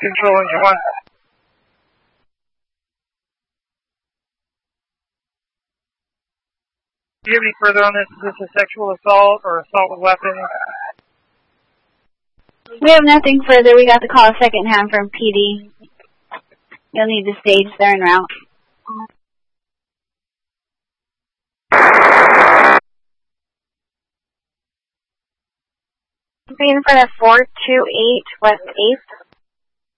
Control Engine 1. Do you have any further on this? Is this a sexual assault or assault with weapons? We have nothing further. We got the call secondhand from PD. You'll need the stage. They're en route. Be in front of 428 West 8th.